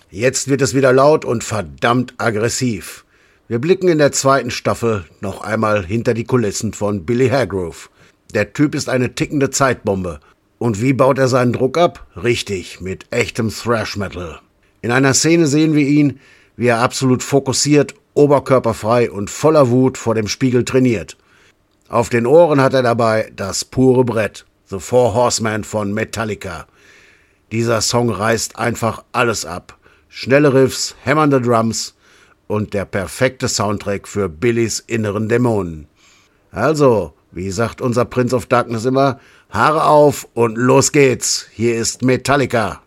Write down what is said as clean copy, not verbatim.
Jetzt wird es wieder laut und verdammt aggressiv. Wir blicken in der 2. Staffel noch einmal hinter die Kulissen von Billy Hargrove. Der Typ ist eine tickende Zeitbombe. Und wie baut er seinen Druck ab? Richtig, mit echtem Thrash-Metal. In einer Szene sehen wir ihn, wie er absolut fokussiert, oberkörperfrei und voller Wut vor dem Spiegel trainiert. Auf den Ohren hat er dabei das pure Brett, The Four Horsemen von Metallica. Dieser Song reißt einfach alles ab. Schnelle Riffs, hämmernde Drums und der perfekte Soundtrack für Billys inneren Dämonen. Also, wie sagt unser Prince of Darkness immer, Haare auf und los geht's. Hier ist Metallica.